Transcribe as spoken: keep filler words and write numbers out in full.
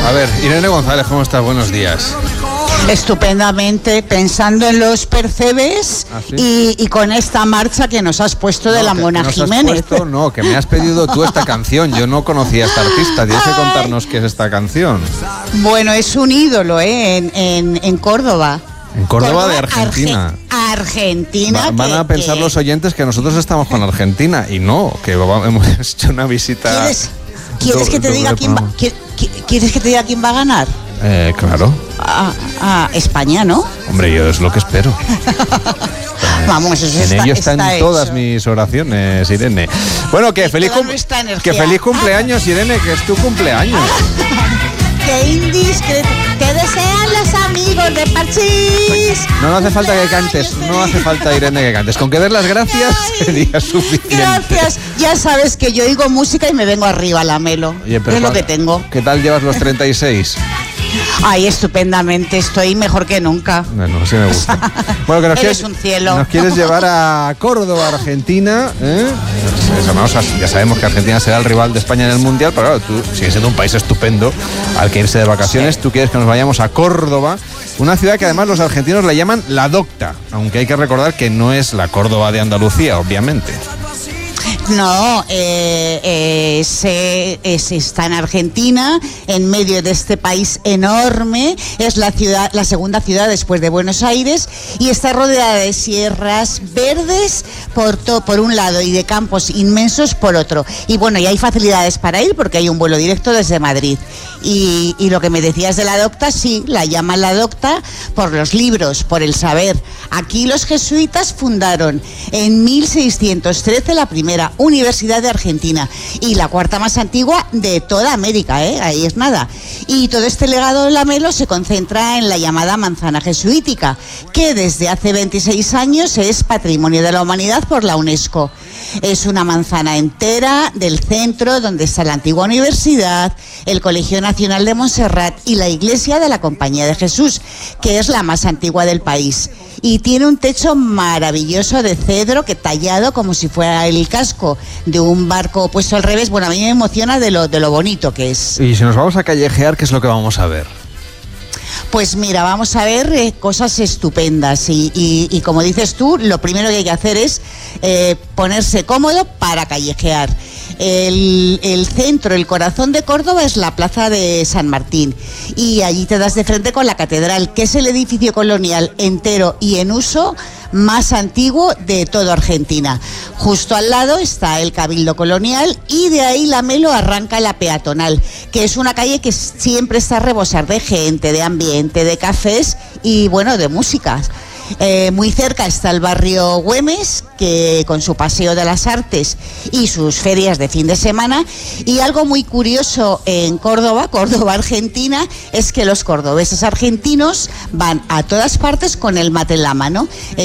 A ver, Irene González, ¿cómo estás? Buenos días. Estupendamente, pensando en los percebes. ¿Ah, sí? y, y con esta marcha que nos has puesto de no, la Mona que Jiménez. Has puesto, no, que me has pedido tú esta canción. Yo no conocía a esta artista. Tienes que contarnos qué es esta canción. Bueno, es un ídolo, ¿eh? En, en, en Córdoba. En Córdoba, Córdoba de Argentina. Arge- Argentina. Va, van que, a pensar que... los oyentes que nosotros estamos con Argentina y no, que hemos hecho una visita. ¿Quieres, ¿quieres do, que te diga quién va, ¿Quieres que te diga quién va a ganar? Eh, claro. Ah, ah, España, ¿no? Hombre, yo es lo que espero. Vamos, eso en está, ello están está todas hecho. mis oraciones, Irene. Bueno, que feliz, cum- que feliz cumpleaños, Irene, que es tu cumpleaños. ¡Qué indiscreto! ¡Te desean los amigos de Parchís! No, no hace falta que cantes, no hace falta, Irene, que cantes. Con que des las gracias Ay, sería suficiente. Gracias. Ya sabes que yo oigo música y me vengo arriba a la Melo. Oye, pero es lo que tengo. ¿Qué tal llevas los treinta y seis? Ay, estupendamente, estoy mejor que nunca. Bueno, sí me gusta. Bueno, que nos Eres quieres, un cielo. Nos quieres llevar a Córdoba, Argentina, ¿eh? Ya sabemos que Argentina será el rival de España en el Mundial, pero claro, tú sigues siendo un país estupendo al que irse de vacaciones. Sí. Tú quieres que nos vayamos a Córdoba, una ciudad que además los argentinos la llaman La Docta, aunque hay que recordar que no es la Córdoba de Andalucía, obviamente. No, eh, eh, se, eh, se está en Argentina, en medio de este país enorme. Es la ciudad, la segunda ciudad después de Buenos Aires, y está rodeada de sierras verdes por, to, por un lado y de campos inmensos por otro. Y bueno, y hay facilidades para ir porque hay un vuelo directo desde Madrid. Y, y lo que me decías de La Docta, sí, la llaman La Docta por los libros, por el saber. Aquí los jesuitas fundaron en mil seiscientos trece la primera Universidad de Argentina y la cuarta más antigua de toda América, ¿eh? Ahí es nada. Y todo este legado de la Melo se concentra en la llamada manzana jesuítica, que desde hace veintiséis años es Patrimonio de la Humanidad por la UNESCO. Es una manzana entera del centro donde está la antigua universidad, el Colegio Nacional de Montserrat y la iglesia de la Compañía de Jesús, que es la más antigua del país. Y tiene un techo maravilloso de cedro que tallado como si fuera el casco de un barco puesto al revés. Bueno, a mí me emociona de lo, de lo bonito que es. Y si nos vamos a callejear, ¿qué es lo que vamos a ver? Pues mira, vamos a ver eh, cosas estupendas y, y, y como dices tú, lo primero que hay que hacer es eh, ponerse cómodo para callejear. El, el centro, el corazón de Córdoba es la plaza de San Martín y allí te das de frente con la catedral, que es el edificio colonial entero y en uso más antiguo de toda Argentina. Justo al lado está el Cabildo Colonial y de ahí la Melo arranca la peatonal, que es una calle que siempre está a rebosar de gente, de ambiente, de cafés y bueno, de músicas. Eh, muy cerca está el barrio Güemes, que con su Paseo de las Artes y sus ferias de fin de semana. Y algo muy curioso en Córdoba, Córdoba, Argentina, es que los cordobeses argentinos van a todas partes con el mate en la mano.